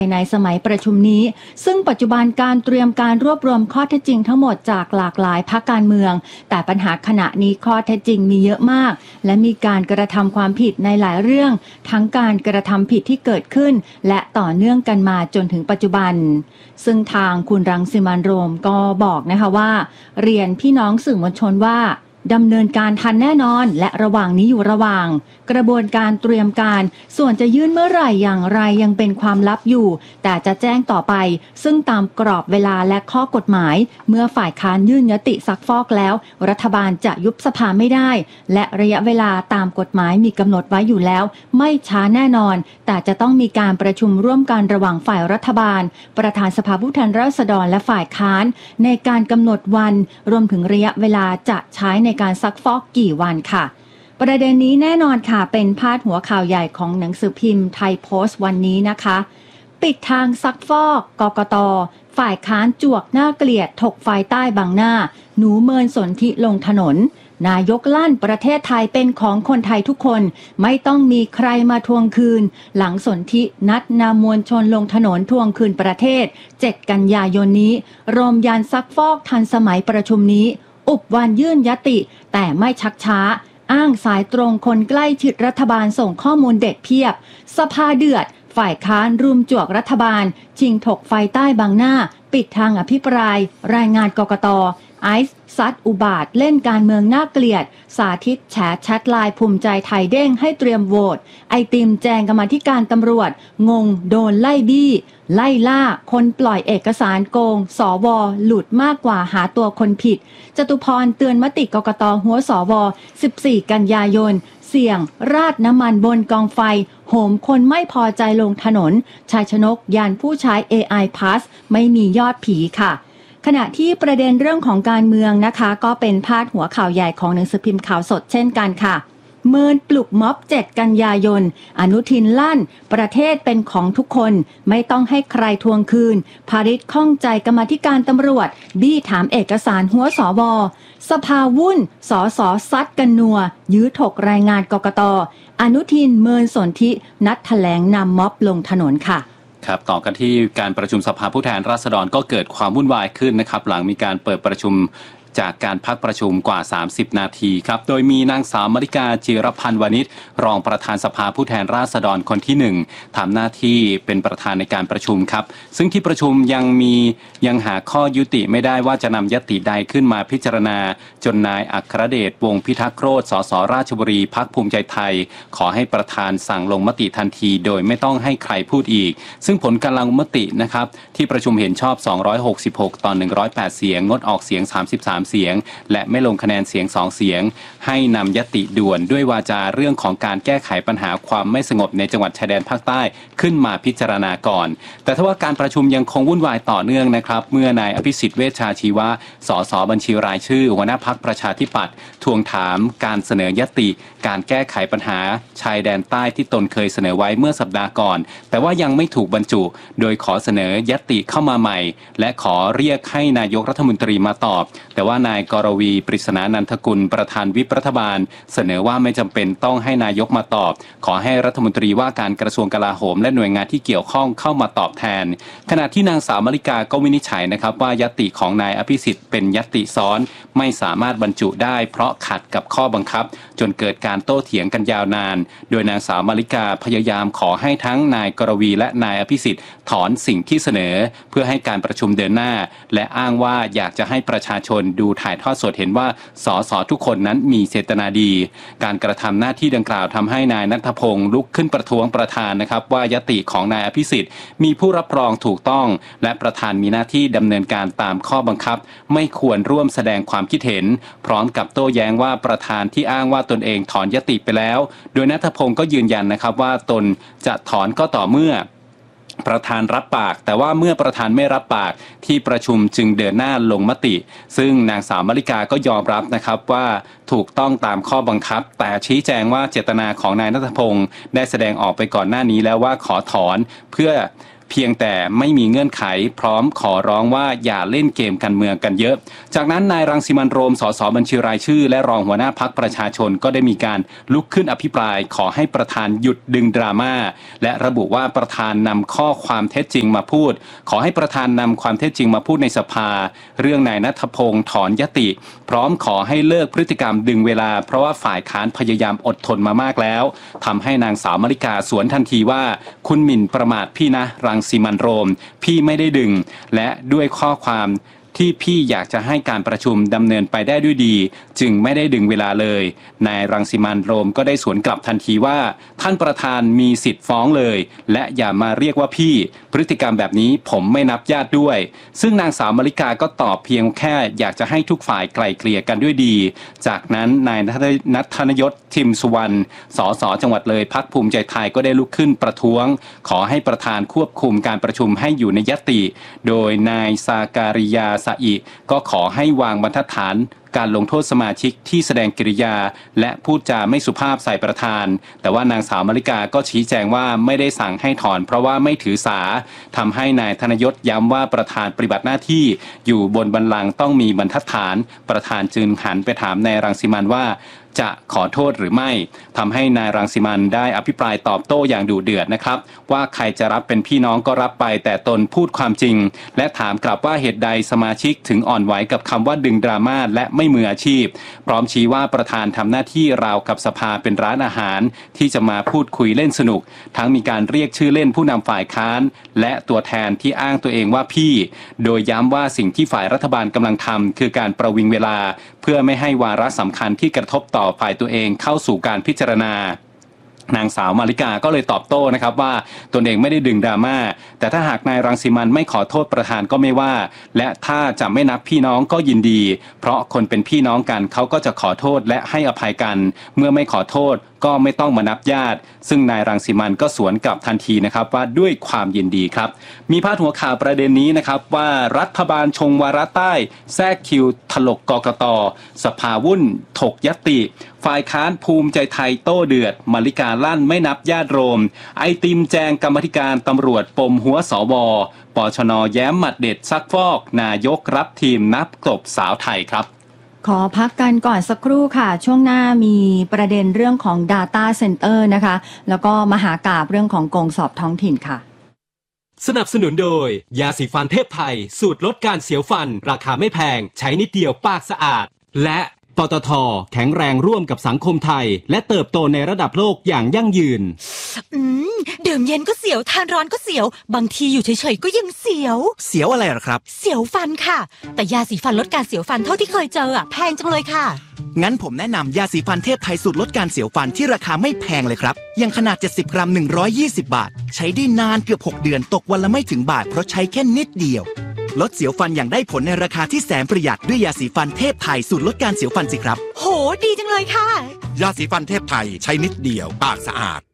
ในสมัยประชุมนี้ซึ่งปัจจุบันการเตรียมการรวบรวมข้อเท็จจริงทั้งหมดจากหลากหลายพรรคการเมืองแต่ปัญหาขณะนี้ข้อเท็จจริงมีเยอะมากและมีการกระทำความผิดในหลายเรื่องทั้งการกระทำผิดที่เกิดขึ้นและต่อเนื่องกันมาจนถึงปัจจุบันซึ่งทางคุณรังสิมันต์โรมก็บอกนะคะว่าเรียนพี่น้องสื่อมวลชนว่าดำเนินการทันแน่นอนและระหว่างนี้อยู่ระหว่างกระบวนการเตรียมการส่วนจะยื่นเมื่อไหร่อย่างไรยังเป็นความลับอยู่แต่จะแจ้งต่อไปซึ่งตามกรอบเวลาและข้อกฎหมายเมื่อฝ่ายค้านยื่นยติซักฟอกแล้วรัฐบาลจะยุบสภาไม่ได้และระยะเวลาตามกฎหมายมีกำหนดไว้อยู่แล้วไม่ช้าแน่นอนแต่จะต้องมีการประชุมร่วมกันระหว่างฝ่ายรัฐบาลประธานสภาผู้แทนราษฎรและฝ่ายค้านในการกำหนดวันรวมถึงระยะเวลาจะใช้ในการซักฟอกกี่วันค่ะประเด็นนี้แน่นอนค่ะเป็นพาดหัวข่าวใหญ่ของหนังสือพิมพ์ไทยโพสต์วันนี้นะคะปิดทางซักฟอกกกต.ฝ่ายค้านจวกหน้าเกลียดถกไฟใต้บังหน้าหนูเมินสนธิลงถนนนายกลั่นประเทศไทยเป็นของคนไทยทุกคนไม่ต้องมีใครมาทวงคืนหลังสนธินัดนำมวลชนลงถนนทวงคืนประเทศ7 กันยายนนี้รวมยันซักฟอกทันสมัยประชุมนี้อุบวันยื่นยติแต่ไม่ชักช้าอ้างสายตรงคนใกล้ชิดรัฐบาลส่งข้อมูลเด็ดเพียบสภาเดือดฝ่ายค้านรุมจวกรัฐบาลชิงถกไฟใต้บังหน้าปิดทางอภิปรายรายงานกกต.ไอซ์ซัดอุบาทเล่นการเมืองน่าเกลียดสาธิตแฉแชทไลน์ภูมิใจไทยเด้งให้เตรียมโหวตไอติมแจงกรรมาธิการตำรวจงงโดนไล่บี้ไล่ล่าคนปล่อยเอกสารโกงสวหลุดมากกว่าหาตัวคนผิดจตุพรเตือนมติกกต.หัวสว14 กันยายนเสี่ยงราดน้ำมันบนกองไฟโหมคนไม่พอใจลงถนนชายชนกยันผู้ใช้ AI Pass ไม่มียอดผีค่ะขณะที่ประเด็นเรื่องของการเมืองนะคะก็เป็นพาดหัวข่าวใหญ่ของหนังสือพิมพ์ข่าวสดเช่นกันค่ะเมินปลุกม็อบ7 กันยายนอนุทินลั่นประเทศเป็นของทุกคนไม่ต้องให้ใครทวงคืนภริษข้องใจกรรมาธิการตำรวจบี้ถามเอกสารหัวสวสภาวุ่นสสซัดกันนัวยื้อถกรายงานกกต.อนุทินเมินสนธินัดแถลงนำม็อบลงถนนค่ะครับต่อกันที่การประชุมสภาผู้แทนราษฎรก็เกิดความวุ่นวายขึ้นนะครับหลังมีการเปิดประชุมจากการพักประชุมกว่า30 นาทีครับโดยมีนางสาวมริกาจิรพันธ์วณิชรองประธานสภาผู้แทนราษฎรคนที่1ทำหน้าที่เป็นประธานในการประชุมครับซึ่งที่ประชุมยังหาข้อยุติไม่ได้ว่าจะนำยติใดขึ้นมาพิจารณาจนนายอัครเดชวงศ์พิทักษ์โรจน์สสราชบุรีพรรคภูมิใจไทยขอให้ประธานสั่งลงมติทันทีโดยไม่ต้องให้ใครพูดอีกซึ่งผลการลงมตินะครับที่ประชุมเห็นชอบ266 ต่อ 108 เสียงงดออกเสียง33 เสียงและไม่ลงคะแนนเสียง2 เสียงให้นำยติด่วนด้วยวาจาเรื่องของการแก้ไขปัญหาความไม่สงบในจังหวัดชายแดนภาคใต้ขึ้นมาพิจารณาก่อนแต่ทว่าการประชุมยังคงวุ่นวายต่อเนื่องนะครับเมื่อนายอภิสิทธิ์เวชชาชีวะสสบัญชีรายชื่อหัวหน้าพรรคประชาธิปัตย์ทวงถามการเสนอยติการแก้ไขปัญหาชายแดนใต้ที่ตนเคยเสนอไว้เมื่อสัปดาห์ก่อนแต่ว่ายังไม่ถูกบรรจุโดยขอเสนอยติเข้ามาใหม่และขอเรียกให้นายกรัฐมนตรีมาตอบแต่ว่านายกรวีปริศนานันทกุลประธานวิปรัฐบาลเสนอว่าไม่จำเป็นต้องให้นายกมาตอบขอให้รัฐมนตรีว่าการกระทรวงกลาโหมและหน่วยงานที่เกี่ยวข้องเข้ามาตอบแทนขณะที่นางสาวมริกาก็วินิจฉัยนะครับว่ายติของนายอภิสิทธิ์เป็นยติซ้อนไม่สามารถบรรจุได้เพราะขัดกับข้อบังคับจนเกิดการโต้เถียงกันยาวนานโดยนางสาวมริกาพยายามขอให้ทั้งนายกรวีและนายอภิสิทธิ์ถอนสิ่งที่เสนอเพื่อให้การประชุมเดินหน้าและอ้างว่าอยากจะให้ประชาชนดูถ่ายทอดสดเห็นว่าสสทุกคนนั้นมีเจตนาดีการกระทำหน้าที่ดังกล่าวทำให้นายณัฐพงศ์ลุกขึ้นประท้วงประธานนะครับว่ายติของนายอภิสิทธิ์มีผู้รับรองถูกต้องและประธานมีหน้าที่ดำเนินการตามข้อบังคับไม่ควรร่วมแสดงความคิดเห็นพร้อมกับโต้แย้งว่าประธานที่อ้างว่าตนเองถอนยติไปแล้วโดยณัฐพงศ์ก็ยืนยันนะครับว่าตนจะถอนก็ต่อเมื่อประธานรับปากแต่ว่าเมื่อประธานไม่รับปากที่ประชุมจึงเดินหน้าลงมติซึ่งนางสาวมริกาก็ยอมรับนะครับว่าถูกต้องตามข้อบังคับแต่ชี้แจงว่าเจตนาของนายณัฐพงศ์ได้แสดงออกไปก่อนหน้านี้แล้วว่าขอถอนเพื่อเพียงแต่ไม่มีเงื่อนไขพร้อมขอร้องว่าอย่าเล่นเกมการเมืองกันเยอะจากนั้นนายรังสิมันต์โรมสสบัญชีรายชื่อและรองหัวหน้าพรรคประชาชนก็ได้มีการลุกขึ้นอภิปรายขอให้ประธานหยุดดึงดราม่าและระบุว่าประธานนำข้อความเท็จจริงมาพูดขอให้ประธานนำความเท็จจริงมาพูดในสภาเรื่องนายณัฐพงศ์ถอนยติพร้อมขอให้เลิกพฤติกรรมดึงเวลาเพราะว่าฝ่ายค้านพยายามอดทนมามากแล้วทำให้นางสาวมฤกาสวนทันทีว่าคุณหมิ่นประมาทพี่นะรังสิมันต์โรมพี่ไม่ได้ดึงและด้วยข้อความที่พี่อยากจะให้การประชุมดำเนินไปได้ด้วยดีจึงไม่ได้ดึงเวลาเลยนายรังสิมันต์โรมก็ได้สวนกลับทันทีว่าท่านประธานมีสิทธิ์ฟ้องเลยและอย่ามาเรียกว่าพี่พฤติกรรมแบบนี้ผมไม่นับญาติด้วยซึ่งนางสาวมฤกาก็ตอบเพียงแค่อยากจะให้ทุกฝ่ายไกล่เกลี่ยกันด้วยดีจากนั้นนายณัฐยศทิมสุวรรณสสจังหวัดเลยพรรคภูมิใจไทยก็ได้ลุกขึ้นประท้วงขอให้ประธานควบคุมการประชุมให้อยู่ในญัตติโดยนายซาการิยาสะอิก็ขอให้วางบรรทัดฐานการลงโทษสมาชิกที่แสดงกิริยาและพูดจาไม่สุภาพใส่ประธานแต่ว่านางสาวมฤกาก็ชี้แจงว่าไม่ได้สั่งให้ถอนเพราะว่าไม่ถือสาทำให้นายธนยศย้ำว่าประธานปฏิบัติหน้าที่อยู่บนบัลลังก์ต้องมีบรรทัดฐานประธานจึงหันไปถามนายรังสิมันต์ว่าจะขอโทษหรือไม่ทำให้นายรังสิมันต์ได้อภิปรายตอบโต้อย่างดุเดือดนะครับว่าใครจะรับเป็นพี่น้องก็รับไปแต่ตนพูดความจริงและถามกลับว่าเหตุใดสมาชิกถึงอ่อนไหวกับคำว่าดึงดราม่าและไม่มืออาชีพพร้อมชี้ว่าประธานทำหน้าที่ราวกับสภาเป็นร้านอาหารที่จะมาพูดคุยเล่นสนุกทั้งมีการเรียกชื่อเล่นผู้นำฝ่ายค้านและตัวแทนที่อ้างตัวเองว่าพี่โดยย้ำว่าสิ่งที่ฝ่ายรัฐบาลกำลังทำคือการประวิงเวลาเพื่อไม่ให้วาระสำคัญที่กระทบต่อฝ่ายตัวเองเข้าสู่การพิจารณานางสาวมาริกาก็เลยตอบโต้นะครับว่าตนเองไม่ได้ดึงดราม่าแต่ถ้าหากนายรังสิมันต์ไม่ขอโทษประธานก็ไม่ว่าและถ้าจะไม่นับพี่น้องก็ยินดีเพราะคนเป็นพี่น้องกันเขาก็จะขอโทษและให้อภัยกันเมื่อไม่ขอโทษก็ไม่ต้องมานับญาติซึ่งนายรังสิมันต์ก็สวนกลับทันทีนะครับว่าด้วยความยินดีครับมีพาดหัวข่าวประเด็นนี้นะครับว่ารัฐบาลชงวาระใต้แทรกคิวถลกกกต.สภาวุ่นถกญัตติฝ่ายค้านภูมิใจไทยโต้เดือดมฤกาลั่นไม่นับญาติโรมไอติมแจงกรรมาธิการตำรวจปมหัวสวปชน.แย้มหมัดเด็ดซักฟอกนายกรับทีมนับกลบสาวไทยครับขอพักกันก่อนสักครู่ค่ะช่วงหน้ามีประเด็นเรื่องของ Data Center นะคะแล้วก็มหากาพย์เรื่องของกงสอบท้องถิ่นค่ะสนับสนุนโดยยาสีฟันเทพไทยสูตรลดการเสียวฟันราคาไม่แพงใช้นิดเดียวปากสะอาดและปตท.แข็งแรงร่วมกับสังคมไทยและเติบโตในระดับโลกอย่างยั่งยืนดื่มเย็นก็เสียวทานร้อนก็เสียวบางทีอยู่เฉยๆก็ยังเสียวอะไรหรอครับเสียวฟันค่ะแต่ยาสีฟันลดการเสียวฟันเท่าที่เคยเจอแพงจังเลยค่ะงั้นผมแนะนำยาสีฟันเทพไทยสูตรลดการเสียวฟันที่ราคาไม่แพงเลยครับอย่างขนาด70 กรัม120 บาทใช้ได้นานเกือบ6 เดือนตกวันละไม่ถึงบาทเพราะใช้แค่นิดเดียวลดเสียวฟันอย่างได้ผลในราคาที่แสนประหยัดด้วยยาสีฟันเทพไทยสูตรลดการเสียวฟันสิครับโหดีจังเลยค่ะยาสีฟันเทพไทยใช้นิดเดียวปากสะอาด